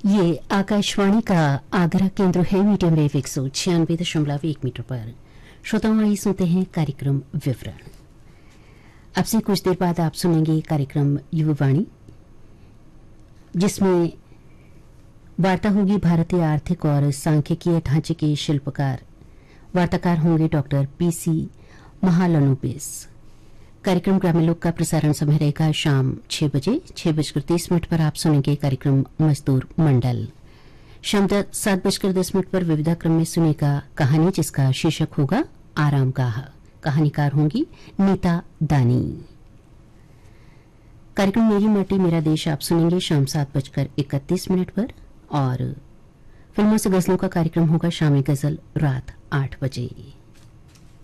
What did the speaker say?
ये आकाशवाणी का आगरा केंद्र है। मीडियम वेव 196.1 मीटर पर। श्रोताओं, आइए सुनते हैं कार्यक्रम विवरण। अब से कुछ देर बाद आप सुनेंगे कार्यक्रम युवावाणी, जिसमें वार्ता होगी भारतीय आर्थिक और सांख्यिकीय ढांचे के शिल्पकार। वार्ताकार होंगे डॉक्टर पीसी महालनोबिस। कार्यक्रम ग्रामीण लोक का प्रसारण समय रहेगा शाम 6 बजे। 6:30 पर आप सुनेंगे कार्यक्रम मजदूर मंडल। शाम 7:10 पर विविधा क्रम में सुनेगा कहानी, जिसका शीर्षक होगा आरामगाह। कहानीकार होंगी नीता दानी। कार्यक्रम मेरी माटी मेरा देश आप सुनेंगे शाम 7:31 पर और फिल्मों से गजलों का कार्यक्रम होगा शामी गजल रात 8 बजे।